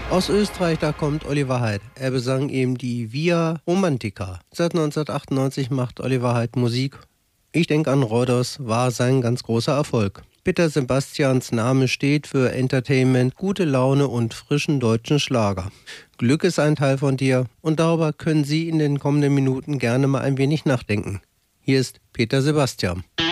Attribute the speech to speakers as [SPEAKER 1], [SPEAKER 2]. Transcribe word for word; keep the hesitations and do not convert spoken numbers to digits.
[SPEAKER 1] Aus Österreich, da kommt Oliver Heydt. Er besang eben die Via Romantica. Seit neunzehnhundertachtundneunzig macht Oliver Heydt Musik. Ich denke an Rhodos war sein ganz großer Erfolg. Peter Sebastians Name steht für Entertainment, gute Laune und frischen deutschen Schlager. Glück ist ein Teil von dir und darüber können Sie in den kommenden Minuten gerne mal ein wenig nachdenken. Hier ist Peter Sebastian.